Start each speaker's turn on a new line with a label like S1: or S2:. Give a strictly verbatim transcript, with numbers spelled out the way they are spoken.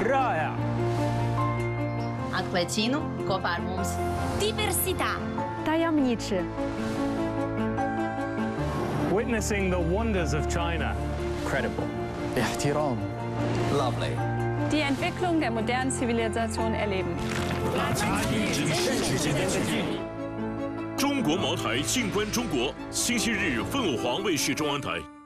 S1: rāja.
S2: Atklācīnu kopā ar mums.
S3: Diversitā.
S4: Tajemniczy.
S1: Witnessing the wonders of China.
S5: Credible.
S6: احترام.
S7: Lovely.
S4: Die Entwicklung der modernen Zivilisation erleben.
S8: 中国茅台静观中国，星期日凤凰卫视中央台。